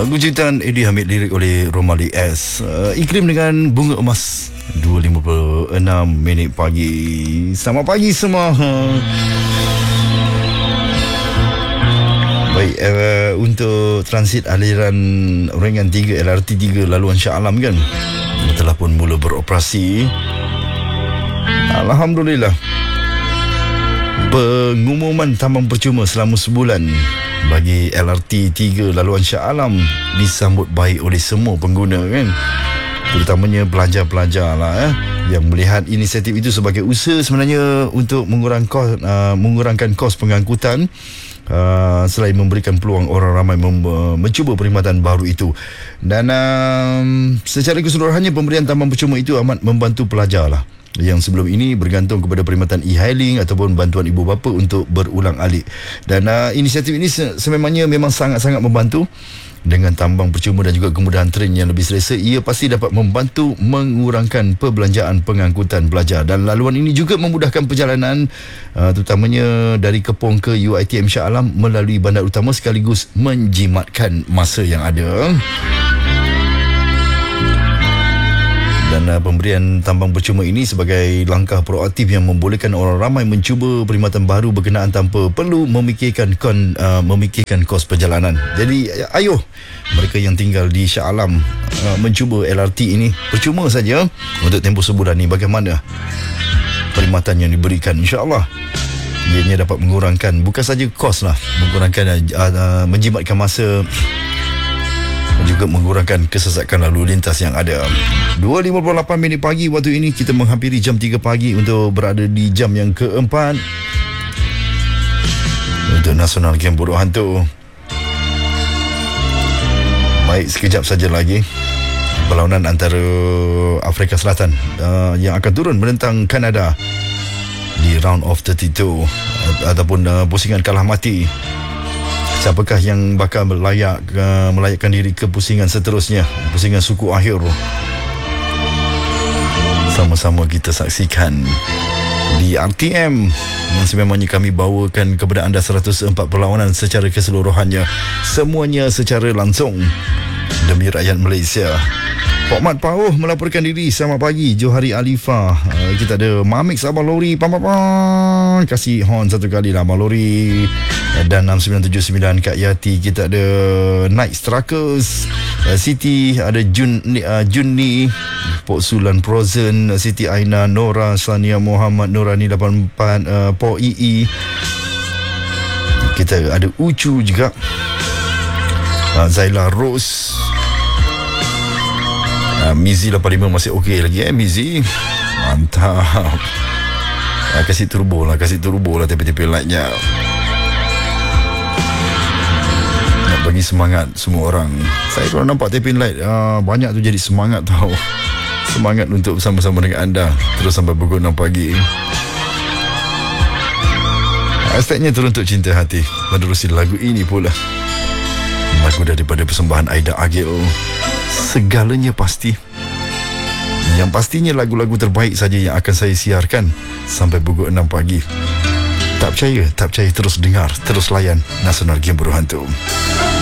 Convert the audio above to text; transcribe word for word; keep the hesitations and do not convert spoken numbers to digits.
Lagu ciptaan Eddie Hamid, lirik oleh Romali S. uh, Iklim dengan bunga emas. Dua lima puluh enam minit pagi. Selamat pagi semua. Baik, uh, untuk transit aliran ringan tiga L R T tiga laluan Shah Alam kan telah pun mula beroperasi. Alhamdulillah. Pengumuman tambang percuma selama sebulan bagi L R T tiga laluan Shah Alam disambut baik oleh semua pengguna kan, terutamanya pelajar-pelajar lah eh, yang melihat inisiatif itu sebagai usaha sebenarnya untuk mengurang kos, uh, mengurangkan kos pengangkutan. Uh, selain memberikan peluang orang ramai mem- uh, mencuba perkhidmatan baru itu. Dan uh, secara keseluruhannya pemberian tambang percuma itu amat membantu pelajar lah yang sebelum ini bergantung kepada perkhidmatan e-hailing ataupun bantuan ibu bapa untuk berulang alik. Dan uh, inisiatif ini se- sememangnya memang sangat-sangat membantu. Dengan tambang percuma dan juga kemudahan train yang lebih selesa, ia pasti dapat membantu mengurangkan perbelanjaan pengangkutan pelajar. Dan laluan ini juga memudahkan perjalanan uh, terutamanya dari Kepong ke U I T M Shah Alam melalui bandar utama, sekaligus menjimatkan masa yang ada. Dan uh, pemberian tambang percuma ini sebagai langkah proaktif yang membolehkan orang ramai mencuba perkhidmatan baru berkenaan tanpa perlu memikirkan kon, uh, memikirkan kos perjalanan. Jadi ayuh mereka yang tinggal di Shah Alam uh, mencuba L R T ini percuma saja untuk tempoh sebulan ni. Bagaimana perkhidmatan yang diberikan, insya-Allah ianya dapat mengurangkan bukan saja kos lah, mengurangkan uh, uh, menjimatkan masa dan juga mengurangkan kesesakan lalu lintas yang ada. Dua lima puluh lapan minit pagi waktu ini, kita menghampiri jam tiga pagi untuk berada di jam yang keempat untuk Nasional Game Bodoh Hantu. Baik, sekejap saja lagi perlawanan antara Afrika Selatan uh, yang akan turun menentang Kanada di round of tiga puluh dua uh, ataupun uh, pusingan kalah mati. Siapakah yang bakal melayak, uh, melayakkan diri ke pusingan seterusnya, pusingan suku akhir? Sama-sama kita saksikan di R T M yang sememangnya kami bawakan kepada anda seratus empat perlawanan secara keseluruhannya, semuanya secara langsung demi rakyat Malaysia. Pak Mat Pauh melaporkan diri. Selamat pagi Johari Alifah. uh, Kita ada Mamix Abang Lori, pam pam pam, kasih horn satu kali lah Abang Lori. Dan enam sembilan tujuh sembilan Kak Yati. Kita ada Night Strikers, uh, Siti, ada Jun uh, Junni, Pok Sulan Frozen, Siti Aina, Nora, Sania Muhammad, Norani lapan empat, uh, Pok Ii. Kita ada Ucu juga, uh, Zaila Rose, Uh, Mizi lapan lima masih okey lagi eh Mizi. Mantap. Uh, kasih turbo lah, kasih turbo lah tepi-tepi lightnya. Nak bagi semangat semua orang. Saya kalau nampak tepi light uh, banyak tu jadi semangat tau. Semangat untuk bersama-sama dengan anda terus sampai pukul enam pagi. Hashtagnya teruntuk cinta hati. Menerusi lagu ini pula, lagu daripada persembahan Aida Agil. Segalanya pasti. Yang pastinya lagu-lagu terbaik saja yang akan saya siarkan sampai pukul enam pagi. Tak percaya, tak percaya, terus dengar, terus layan Nasional Game Bodoh Hantu.